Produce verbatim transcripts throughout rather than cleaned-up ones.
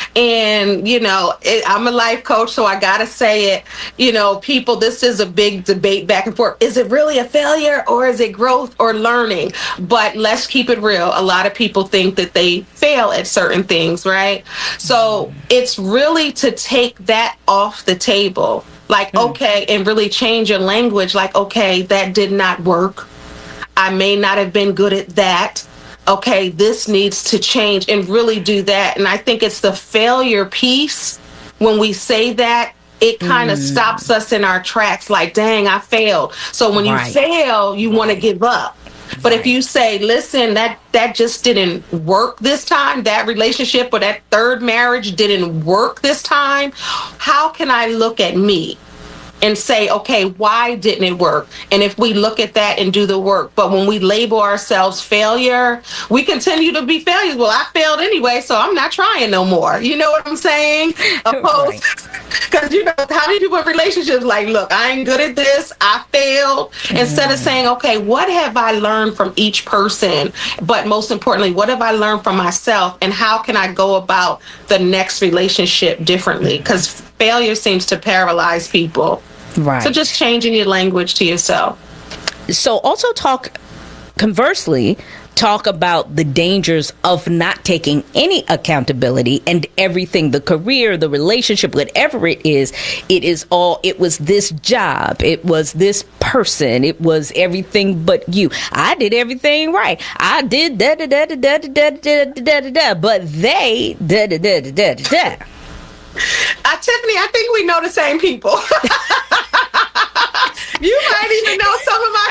And, you know, it, I'm a life coach, so I got to say it. You know, people, this is a big debate back and forth. Is it really a failure or is it growth or learning? But let's keep it real. A lot of people think that they fail at certain things, right? So it's really to take that off the table. Like, okay, and really change your language. Like, okay, that did not work. I may not have been good at that. Okay, this needs to change, and really do that. And I think it's the failure piece. When we say that, it kind of mm. stops us in our tracks. Like, dang, I failed. So when right. you fail, you want to give up. But if you say, listen, that, that just didn't work this time, that relationship or that third marriage didn't work this time, how can I look at me and say, okay, why didn't it work? And if we look at that and do the work, but when we label ourselves failure, we continue to be failures. Well, I failed anyway, so I'm not trying no more. You know what I'm saying? Opposed, because, you know, how many people in relationships like, look, I ain't good at this, I failed. Mm-hmm. Instead of saying, okay, what have I learned from each person? But most importantly, what have I learned from myself? And how can I go about the next relationship differently? Because failure seems to paralyze people. Right. So just changing your language to yourself. So also talk, conversely, talk about the dangers of not taking any accountability and everything, the career, the relationship, whatever it is, it is all, it was this job, it was this person, it was everything but you. I did everything right. I did da da da da da da da da da da, but they da da da da da da. Uh, Tiffany, I think we know the same people. You might even know some of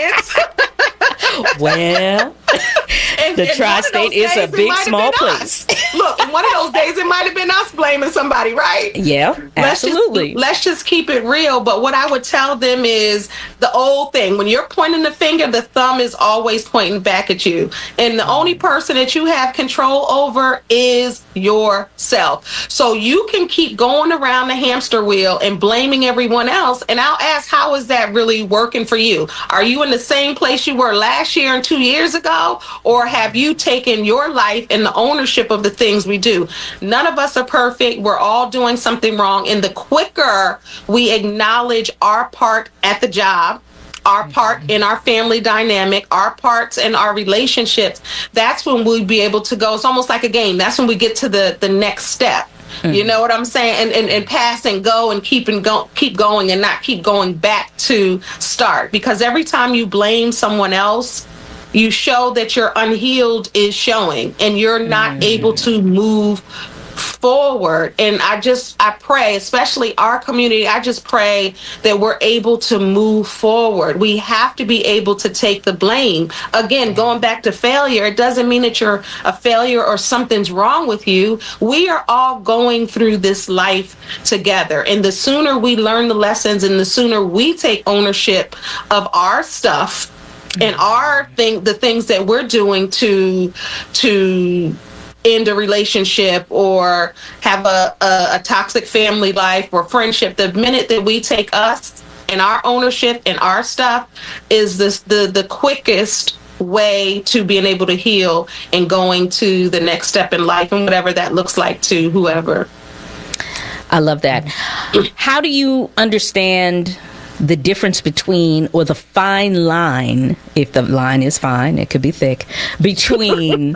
my clients. Well, and, the and tri-state is a big, small place. Look, in one of those days, it might have been us blaming somebody, right? Yeah, let's absolutely. Just, let's just keep it real. But what I would tell them is the old thing. When you're pointing the finger, the thumb is always pointing back at you. And the only person that you have control over is yourself. So you can keep going around the hamster wheel and blaming everyone else. And I'll ask, how is that really working for you? Are you in the same place you were last year and two years ago? Or have you taken your life and the ownership of the things we do? None of us are perfect. We're all doing something wrong. And the quicker we acknowledge our part at the job, our part in our family dynamic, our parts in our relationships, that's when we'll be able to go. It's almost like a game. That's when we get to the, the next step. Mm-hmm. You know what I'm saying? And, and and pass and go and keep and go, keep going and not keep going back to start. Because every time you blame someone else, you show that your unhealed is showing and you're not mm-hmm. able to move forward. And I just, I pray, especially our community, I just pray that we're able to move forward. We have to be able to take the blame. Again, going back to failure, it doesn't mean that you're a failure or something's wrong with you. We are all going through this life together. And the sooner we learn the lessons and the sooner we take ownership of our stuff and our thing, the things that we're doing to, to, end a relationship or have a, a, a toxic family life or friendship, the minute that we take us and our ownership and our stuff is this the, the quickest way to being able to heal and going to the next step in life and whatever that looks like to whoever. I love that. How do you understand the difference between, or the fine line, if the line is fine, it could be thick, between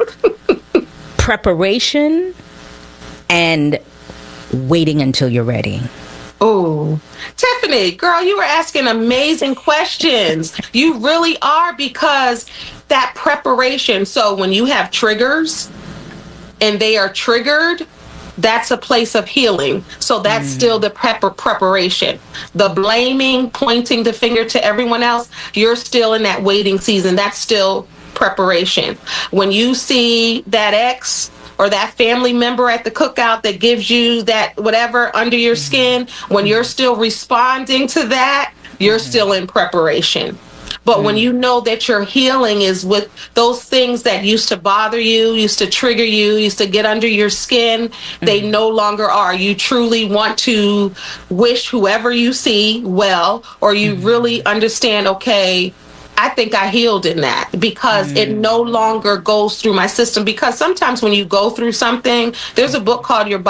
preparation and waiting until you're ready? Oh, Tiffany, girl, you were asking amazing questions. You really are, because that preparation. So when you have triggers and they are triggered, that's a place of healing. So that's mm. still the prep preparation. The blaming, pointing the finger to everyone else, you're still in that waiting season. That's still preparation. When you see that ex or that family member at the cookout that gives you that whatever under your skin, when you're still responding to that, you're mm-hmm. still in preparation. But mm-hmm. when you know that your healing is with those things that used to bother you, used to trigger you, used to get under your skin, mm-hmm. they no longer are. You truly want to wish whoever you see well, or you mm-hmm. really understand, okay, I think I healed in that, because mm. it no longer goes through my system. Because sometimes when you go through something, there's a book called Your